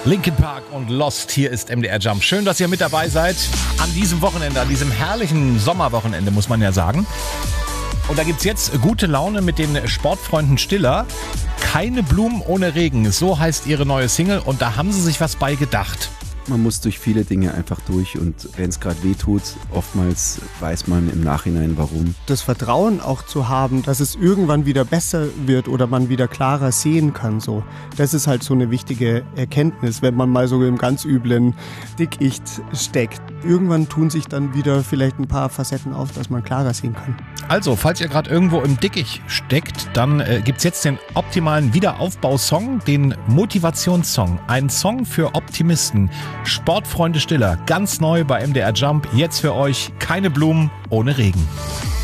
Linkin Park und Lost, hier ist MDR Jump. Schön, dass ihr mit dabei seid an diesem Wochenende, an diesem herrlichen Sommerwochenende, muss man ja sagen. Und da gibt's jetzt gute Laune mit den Sportfreunden Stiller. Keine Blumen ohne Regen, so heißt ihre neue Single und da haben sie sich was bei gedacht. Man muss durch viele Dinge einfach durch und wenn es gerade weh tut, oftmals weiß man im Nachhinein warum. Das Vertrauen auch zu haben, dass es irgendwann wieder besser wird oder man wieder klarer sehen kann. So. Das ist halt so eine wichtige Erkenntnis, wenn man mal so im ganz üblen Dickicht steckt. Irgendwann tun sich dann wieder vielleicht ein paar Facetten auf, dass man klarer sehen kann. Also, falls ihr gerade irgendwo im Dickicht steckt, dann gibt's jetzt den optimalen Wiederaufbausong, den Motivationssong. Ein Song für Optimisten. Sportfreunde Stiller, ganz neu bei MDR Jump. Jetzt für euch keine Blumen ohne Regen.